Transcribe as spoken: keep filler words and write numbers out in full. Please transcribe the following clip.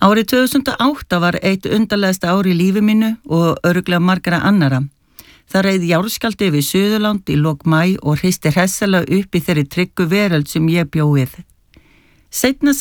Árið tvö þúsund og átta var eitt undarlegasta ár í lífi mínu og örugglega margra annara. Það reið járskjálfti yfir Suðurland í lok maí og hristi hressilega upp í þeirri tryggu veröld sem ég bjó við. Seinna